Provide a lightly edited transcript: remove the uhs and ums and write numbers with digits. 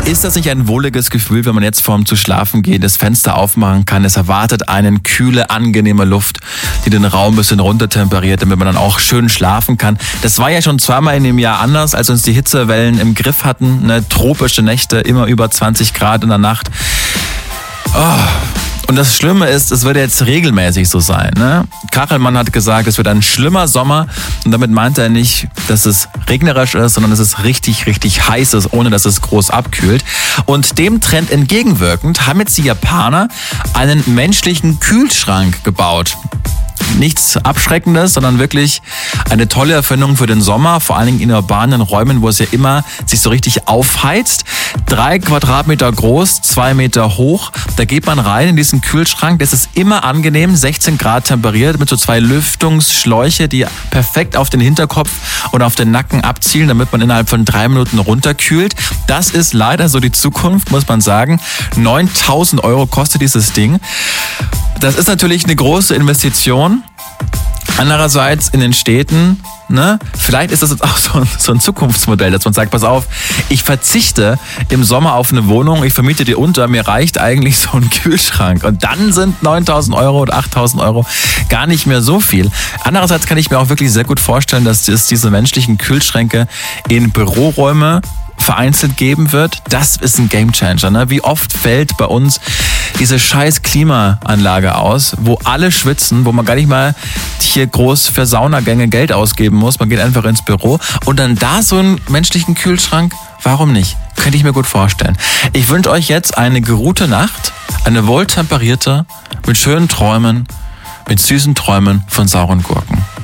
Ist das nicht ein wohliges Gefühl, wenn man jetzt vorm zu schlafen gehen das Fenster aufmachen kann? Es erwartet einen kühle, angenehme Luft, die den Raum ein bisschen runtertemperiert, damit man dann auch schön schlafen kann. Das war ja schon zweimal in dem Jahr anders, als uns die Hitzewellen im Griff hatten. Ne? Tropische Nächte, immer über 20 Grad in der Nacht. Und das Schlimme ist, es wird jetzt regelmäßig so sein. Ne? Kachelmann hat gesagt, es wird ein schlimmer Sommer. Und damit meint er nicht, dass es regnerisch ist, sondern dass es richtig, richtig heiß ist, ohne dass es groß abkühlt. Und dem Trend entgegenwirkend haben jetzt die Japaner einen menschlichen Kühlschrank gebaut. Nichts Abschreckendes, sondern wirklich eine tolle Erfindung für den Sommer, vor allen Dingen in urbanen Räumen, wo es ja immer sich so richtig aufheizt. 3 Quadratmeter groß, 2 Meter hoch. Da geht man rein in diesen Kühlschrank. Das ist immer angenehm, 16 Grad temperiert mit so 2 Lüftungsschläuche, die perfekt auf den Hinterkopf und auf den Nacken abzielen, damit man innerhalb von 3 Minuten runterkühlt. Das ist leider so die Zukunft, muss man sagen. 9.000 € kostet dieses Ding. Das ist natürlich eine große Investition. Andererseits in den Städten, ne, vielleicht ist das jetzt auch so ein Zukunftsmodell, dass man sagt, pass auf, ich verzichte im Sommer auf eine Wohnung, ich vermiete die unter, mir reicht eigentlich so ein Kühlschrank. Und dann sind 9.000 € oder 8.000 € gar nicht mehr so viel. Andererseits kann ich mir auch wirklich sehr gut vorstellen, dass es diese menschlichen Kühlschränke in Büroräume vereinzelt geben wird. Das ist ein Gamechanger. Ne? Wie oft fällt bei uns diese scheiß Klimaanlage aus, wo alle schwitzen, wo man gar nicht mal hier groß für Saunagänge Geld ausgeben muss. Man geht einfach ins Büro und dann da so einen menschlichen Kühlschrank. Warum nicht? Könnte ich mir gut vorstellen. Ich wünsche euch jetzt eine geruhte Nacht, eine wohltemperierte, mit schönen Träumen, mit süßen Träumen von sauren Gurken.